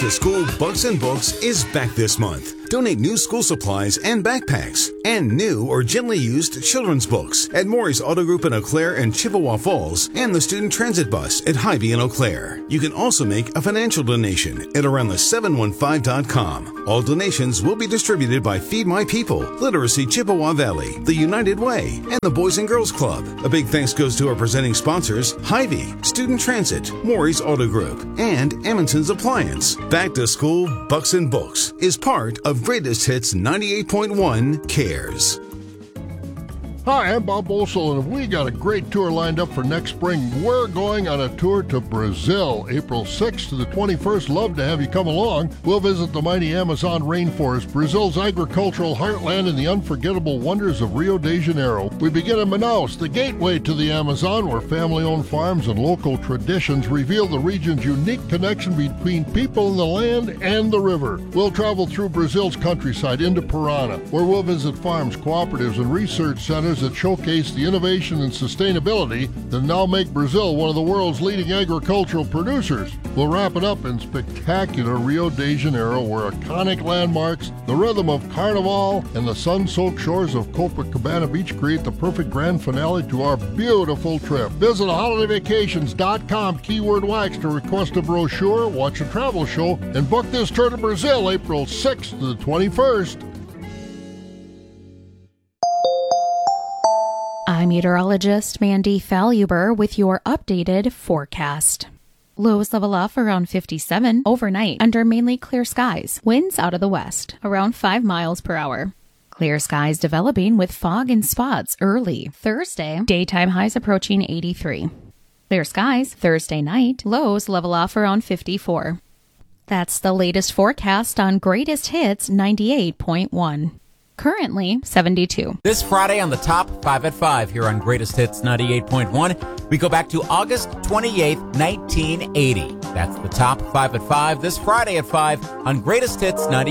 to School Bucks and Books is back this month. Donate new school supplies and backpacks and new or gently used children's books at Maury's Auto Group in Eau Claire and Chippewa Falls and the Student Transit Bus at Hy-Vee in Eau Claire. You can also make a financial donation at aroundthe715.com. All donations will be distributed by Feed My People, Literacy Chippewa Valley, the United Way, and the Boys and Girls Club. A big thanks goes to our presenting sponsors, Hy-Vee, Student Transit, Maury's Auto Group, and Amundsen's Appliance. Back to School Bucks and Books is part of Greatest Hits 98.1 Cares. Hi, I'm Bob Bolsel, and we got a great tour lined up for next spring. We're going on a tour to Brazil, April 6th to the 21st. Love to have you come along. We'll visit the mighty Amazon rainforest, Brazil's agricultural heartland, and the unforgettable wonders of Rio de Janeiro. We begin in Manaus, the gateway to the Amazon, where family-owned farms and local traditions reveal the region's unique connection between people in the land and the river. We'll travel through Brazil's countryside into Parana, where we'll visit farms, cooperatives, and research centers that showcase the innovation and sustainability that now make Brazil one of the world's leading agricultural producers. We'll wrap it up in spectacular Rio de Janeiro, where iconic landmarks, the rhythm of Carnival, and the sun-soaked shores of Copacabana Beach create the perfect grand finale to our beautiful trip. Visit holidayvacations.com, keyword wax, to request a brochure, watch a travel show, and book this tour to Brazil April 6th to the 21st. I'm meteorologist Mandy Faluber with your updated forecast. Lows level off around 57 overnight under mainly clear skies. Winds out of the west, around 5 miles per hour. Clear skies developing with fog in spots early. Thursday, daytime highs approaching 83. Clear skies Thursday night. Lows level off around 54. That's the latest forecast on Greatest Hits 98.1. Currently 72. This Friday on the Top 5 at 5 here on Greatest Hits 98.1, we go back to August 28th, 1980. That's the Top 5 at 5 this Friday at 5 on Greatest Hits 98.1.